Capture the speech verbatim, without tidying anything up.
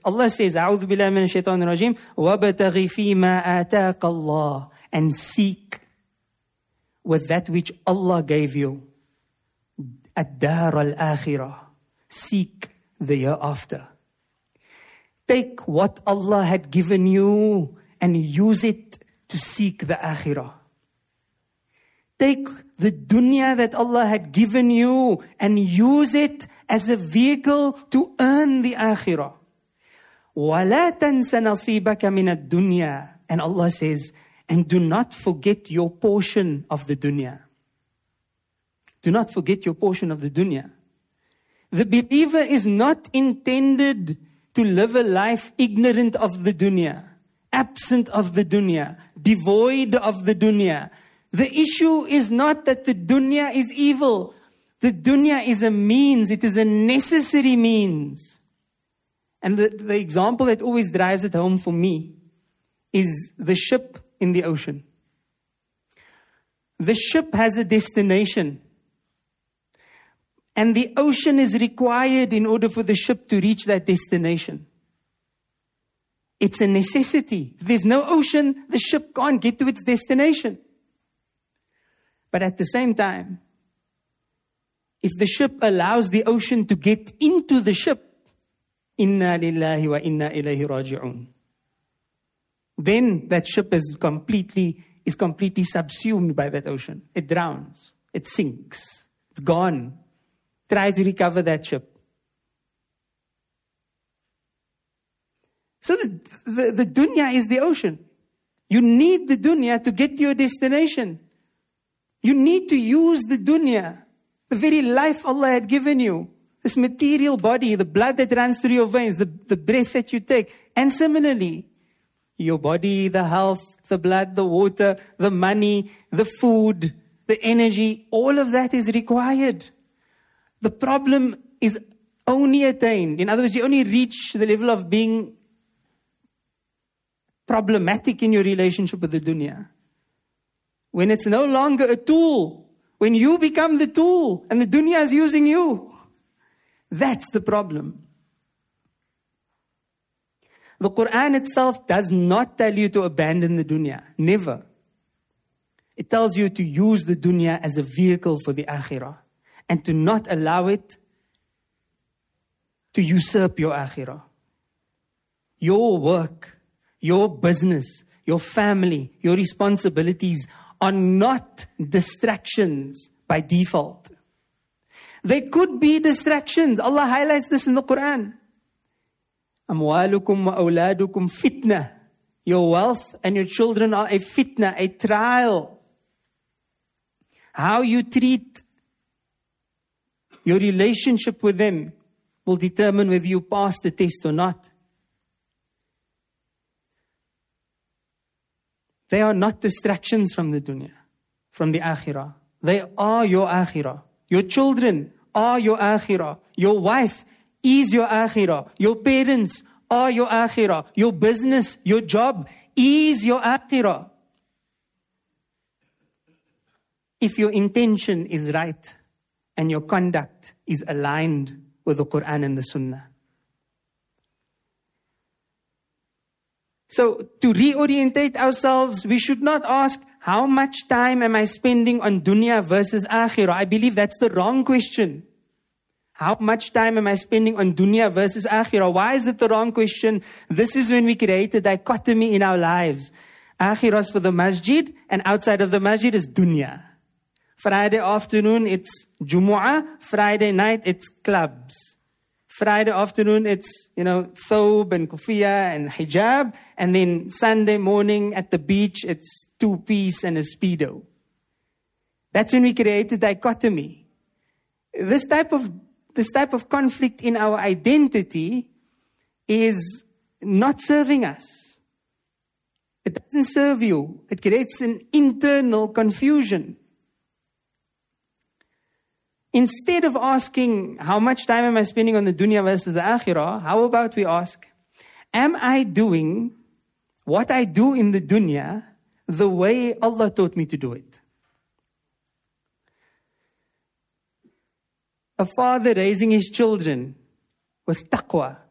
Allah says, A'udhu billahi minash shaitanir rajim, وَابْتَغِ فِي مَا آتَاكَ اللَّهِ, and seek with that which Allah gave you. Ad-dar al-akhirah. Seek the year after. Take what Allah had given you and use it to seek the akhirah. Take the dunya that Allah had given you and use it as a vehicle to earn the akhirah. وَلَا تَنْسَ نَصِيبَكَ مِنَ الدُّنْيَا. And Allah says, and do not forget your portion of the dunya. Do not forget your portion of the dunya. The believer is not intended to live a life ignorant of the dunya, absent of the dunya, devoid of the dunya. The issue is not that the dunya is evil. The dunya is a means. It is a necessary means. And the, the example that always drives it home for me is the ship in the ocean. The ship has a destination. And the ocean is required in order for the ship to reach that destination. It's a necessity. If there's no ocean, the ship can't get to its destination. But at the same time, if the ship allows the ocean to get into the ship, inna lillahi wa inna ilayhi raji'un, then that ship is completely, is completely subsumed by that ocean. It drowns. It sinks. It's gone. Try to recover that ship. So the, the, the dunya is the ocean. You need the dunya to get to your destination. You need to use the dunya, the very life Allah had given you, this material body, the blood that runs through your veins, the, the breath that you take. And similarly, your body, the health, the blood, the water, the money, the food, the energy, all of that is required. The problem is only attained. In other words, you only reach the level of being problematic in your relationship with the dunya when it's no longer a tool. When you become the tool and the dunya is using you. That's the problem. The Quran itself does not tell you to abandon the dunya. Never. It tells you to use the dunya as a vehicle for the akhirah. And to not allow it to usurp your akhirah. Your work, your business, your family, your responsibilities are not distractions by default. They could be distractions. Allah highlights this in the Quran. Amwalukum wa awladukum fitna. Your wealth and your children are a fitna, a trial. How you treat your relationship with them will determine whether you pass the test or not. They are not distractions from the dunya, from the akhirah. They are your akhirah. Your children are your akhirah. Your wife is your akhirah. Your parents are your akhirah. Your business, your job is your akhirah. If your intention is right and your conduct is aligned with the Quran and the Sunnah. So to reorientate ourselves, we should not ask, how much time am I spending on dunya versus akhirah? I believe that's the wrong question. How much time am I spending on dunya versus akhirah? Why is it the wrong question? This is when we create a dichotomy in our lives. Akhirah is for the masjid, and outside of the masjid is dunya. Friday afternoon, it's Jumu'ah. Friday night, it's clubs. Friday afternoon, it's, you know, thobe and kufiya and hijab. And then Sunday morning at the beach, it's two-piece and a speedo. That's when we create a dichotomy. This type of, this type of conflict in our identity is not serving us. It doesn't serve you. It creates an internal confusion. Instead of asking, how much time am I spending on the dunya versus the akhirah? How about we ask, am I doing what I do in the dunya the way Allah taught me to do it? A father raising his children with taqwa